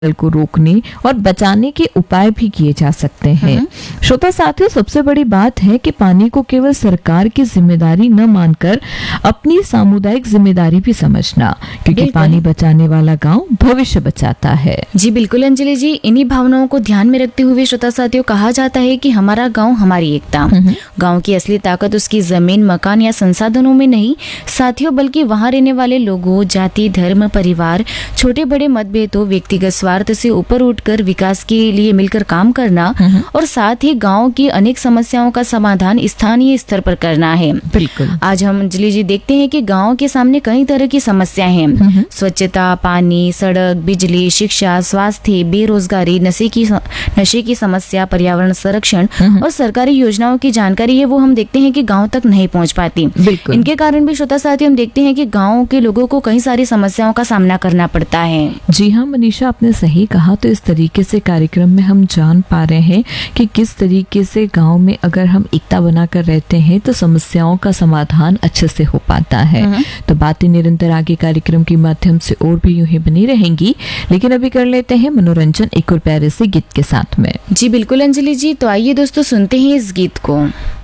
जल को रोकने और बचाने के उपाय भी किए जा सकते हैं। श्रोता साथियों, सबसे बड़ी बात है कि पानी को केवल सरकार की जिम्मेदारी न मानकर अपनी सामुदायिक जिम्मेदारी भी समझना, क्योंकि पानी बचाने वाला गांव भविष्य बचाता है। जी बिल्कुल अंजलि जी, इन्हीं भावनाओं को ध्यान में रखते हुए श्रोता साथियों कहा जाता है कि हमारा गाँव हमारी एकता। गाँव की असली ताकत उसकी जमीन, मकान या संसाधनों में नहीं साथियों, बल्कि वहाँ रहने वाले लोगों, जाति, धर्म, परिवार, छोटे बड़े मतभेदों, व्यक्तिगत स्वार्थ से ऊपर उठकर विकास के लिए मिलकर काम करना और साथ ही गांव की अनेक समस्याओं का समाधान स्थानीय स्तर पर करना है। बिल्कुल। आज हम अंजलि जी देखते हैं कि गांव के सामने कई तरह की समस्याएं हैं। स्वच्छता, पानी, सड़क, बिजली, शिक्षा, स्वास्थ्य, बेरोजगारी, नशे की समस्या, पर्यावरण संरक्षण और सरकारी योजनाओं की जानकारी है वो हम देखते हैं कि गाँव तक नहीं पहुँच पाती। इनके कारण भी श्रोता साथी हम देखते हैं कि गाँव के लोगों को कई सारी समस्याओं का सामना करना पड़ता है। जी हाँ मनीषा, आपने सही कहा। तो इस तरीके से कार्यक्रम में हम जान पा रहे हैं कि किस तरीके से गांव में अगर हम एकता बनाकर रहते हैं तो समस्याओं का समाधान अच्छे से हो पाता है। तो बातें निरंतर आगे कार्यक्रम के माध्यम से और भी यूं ही बनी रहेंगी, लेकिन अभी कर लेते हैं मनोरंजन एक और प्यारे से गीत के साथ में। जी बिल्कुल अंजलि जी, तो आइए दोस्तों सुनते हैं इस गीत को।